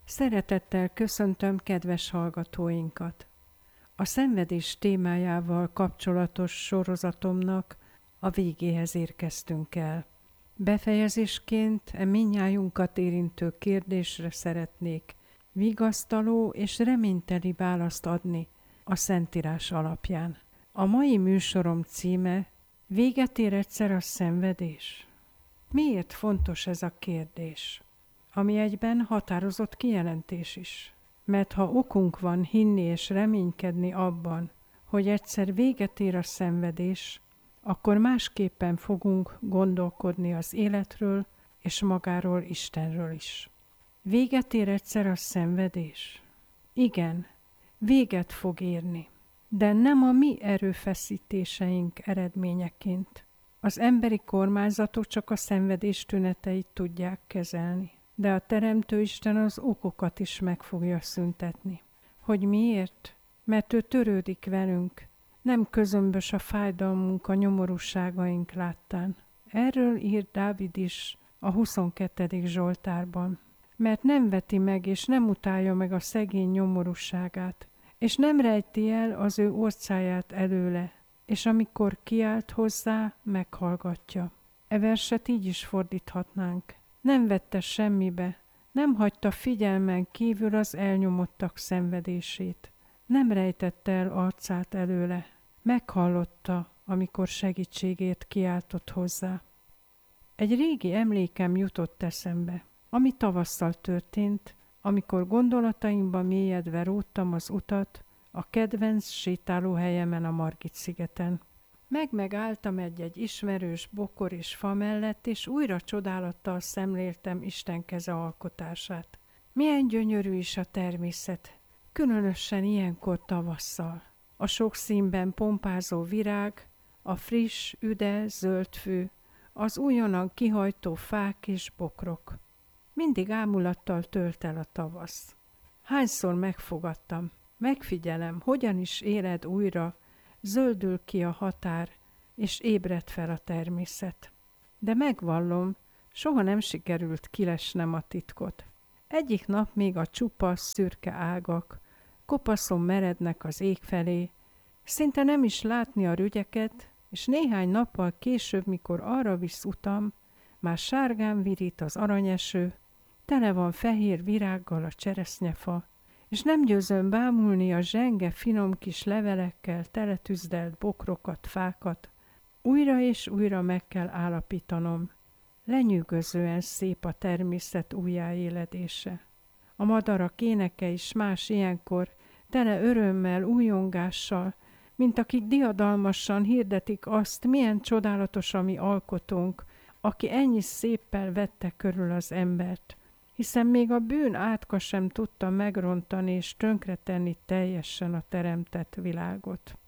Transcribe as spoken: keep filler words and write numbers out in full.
Szeretettel köszöntöm kedves hallgatóinkat! A szenvedés témájával kapcsolatos sorozatomnak a végéhez érkeztünk el. Befejezésként e mindnyájunkat érintő kérdésre szeretnék vigasztaló és reményteli választ adni a Szentírás alapján. A mai műsorom címe: Véget ér egyszer a szenvedés? Miért fontos ez a kérdés? Ami egyben határozott kijelentés is. Mert ha okunk van hinni és reménykedni abban, hogy egyszer véget ér a szenvedés, akkor másképpen fogunk gondolkodni az életről és magáról, Istenről is. Véget ér egyszer a szenvedés? Igen, véget fog érni, de nem a mi erőfeszítéseink eredményeként. Az emberi kormányzatok csak a szenvedés tüneteit tudják kezelni, de a Teremtő Isten az okokat is meg fogja szüntetni. Hogy miért? Mert ő törődik velünk, nem közömbös a fájdalmunk a nyomorúságaink láttán. Erről ír Dávid is a huszonkettedik Zsoltárban. Mert nem veti meg és nem utálja meg a szegény nyomorúságát, és nem rejti el az ő orcáját előle, és amikor kiált hozzá, meghallgatja. E verset így is fordíthatnánk. Nem vette semmibe, nem hagyta figyelmen kívül az elnyomottak szenvedését. Nem rejtette el arcát előle. Meghallotta, amikor segítségért kiáltott hozzá. Egy régi emlékem jutott eszembe, ami tavasszal történt, amikor gondolataimba mélyedve róttam az utat a kedvenc sétálóhelyemen a Margit-szigeten. Meg-megálltam egy-egy ismerős bokor és fa mellett, és újra csodálattal szemléltem Isten keze alkotását. Milyen gyönyörű is a természet, különösen ilyenkor tavasszal. A sok színben pompázó virág, a friss, üde, zöld fű, az újonnan kihajtó fák és bokrok. Mindig ámulattal tölt el a tavasz. Hányszor megfogadtam, megfigyelem, hogyan is éled újra, zöldül ki a határ, és ébred fel a természet. De megvallom, soha nem sikerült kilesnem a titkot. Egyik nap még a csupasz, szürke ágak kopaszon merednek az ég felé, szinte nem is látni a rügyeket, és néhány nappal később, mikor arra visz utam, már sárgán virít az aranyeső, tele van fehér virággal a cseresznyefa, és nem győzöm bámulni a zsenge, finom kis levelekkel teletűzdelt bokrokat, fákat. Újra és újra meg kell állapítanom, lenyűgözően szép a természet újjáéledése. A madarak éneke is más ilyenkor, tele örömmel, újongással, mint akik diadalmasan hirdetik azt, milyen csodálatos a mi alkotónk, aki ennyi széppel vette körül az embert, hiszen még a bűn átka sem tudta megrontani és tönkretenni teljesen a teremtett világot.